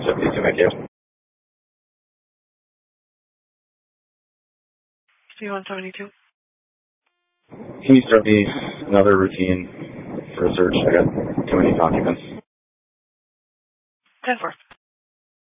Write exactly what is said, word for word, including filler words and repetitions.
seventy-two, thank you. C one seventy-two. Can you start me another routine for a search? I got too many documents. ten four.